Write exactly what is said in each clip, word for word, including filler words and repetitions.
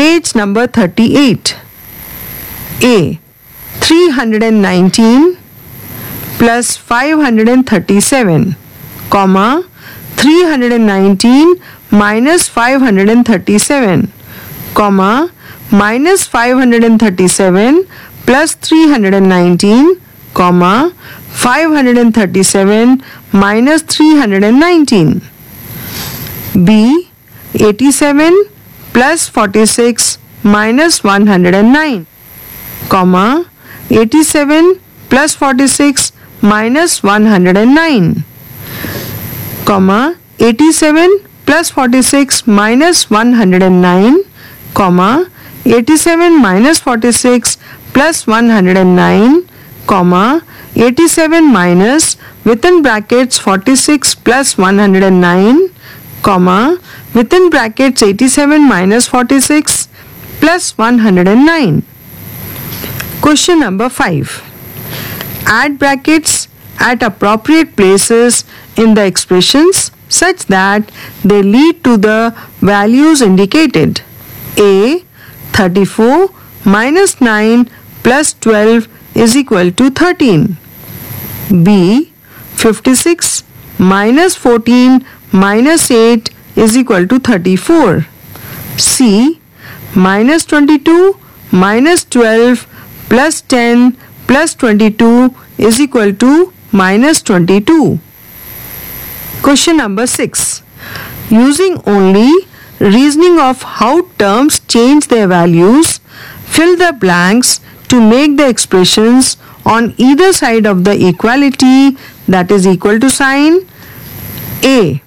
Page number thirty-eight. A. three hundred nineteen plus five hundred thirty-seven, comma, three hundred nineteen minus five hundred thirty-seven, comma, minus five hundred thirty-seven plus three hundred nineteen, comma, five hundred thirty-seven minus three hundred nineteen. B. eighty-seven plus forty-six minus one hundred nine, comma, eighty-seven plus forty-six minus one hundred nine, comma, eighty-seven plus forty-six minus one hundred nine, comma, eighty-seven minus forty-six plus one hundred nine, comma, eighty-seven minus within brackets forty-six plus one hundred nine, comma, within brackets eighty-seven minus forty-six plus one hundred nine. Question number five. Add brackets at appropriate places in the expressions such that they lead to the values indicated. A. thirty-four minus nine plus twelve is equal to thirteen. B. fifty-six minus fourteen minus eight is equal to thirty-four. C. Minus twenty-two minus twelve plus ten plus twenty-two is equal to minus twenty-two. Question number six. Using only reasoning of how terms change their values, fill the blanks to make the expressions on either side of the equality, that is equal to sign. A.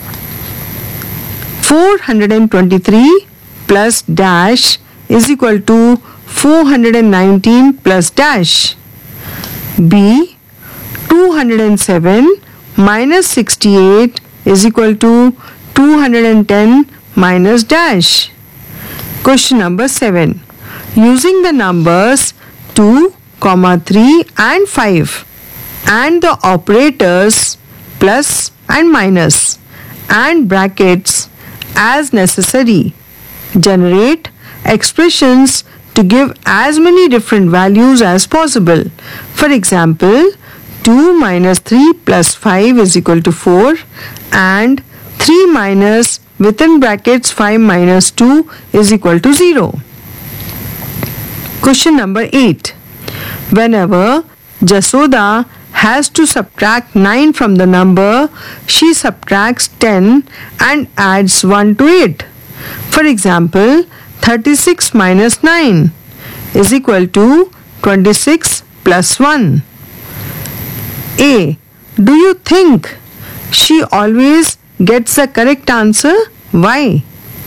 four hundred twenty-three plus dash is equal to four hundred nineteen plus dash. B. two hundred seven minus sixty-eight is equal to two hundred ten minus dash. Question number seven. Using the numbers two, three and five and the operators plus and minus and brackets as necessary, generate expressions to give as many different values as possible. For example, two minus three plus five is equal to four and three minus within brackets five minus two is equal to zero. Question number eight. Whenever Jasoda has to subtract nine from the number, she subtracts ten and adds one to it. For example, thirty-six minus nine is equal to twenty-six plus one. A. Do you think she always gets the correct answer? Why?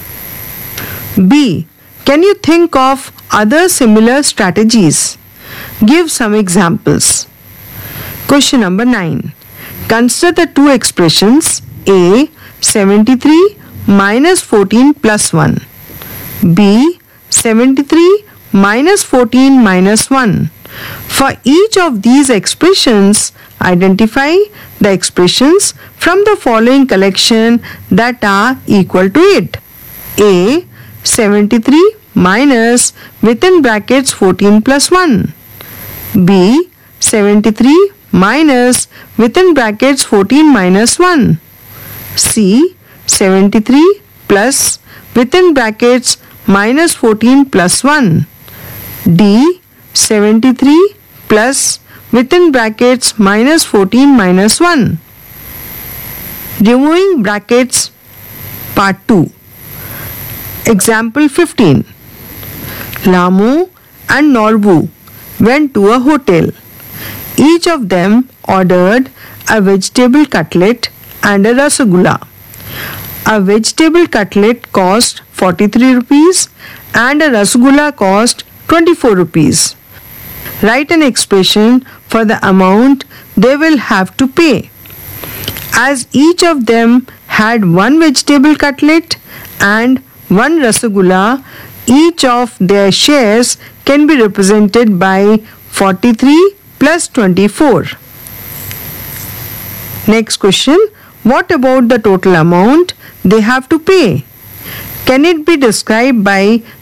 B. Can you think of other similar strategies? Give some examples. Question number nine. Consider the two expressions A. seventy-three minus fourteen plus one. B. seventy-three minus fourteen minus one. For each of these expressions, identify the expressions from the following collection that are equal to it. A. seventy-three minus within brackets fourteen plus one. B. seventy-three minus within brackets fourteen minus one. C. seventy-three plus within brackets minus fourteen plus one. D. seventy-three plus within brackets minus fourteen minus one. Removing brackets part two. Example fifteen. Lamu and Norbu went to a hotel. Each of them ordered a vegetable cutlet and a rasgulla. A vegetable cutlet cost forty-three rupees and a rasgulla cost twenty-four rupees. Write an expression for the amount they will have to pay. As each of them had one vegetable cutlet and one rasgulla, each of their shares can be represented by forty-three plus twenty-four. Next question. What about the total amount they have to pay? Can it be described by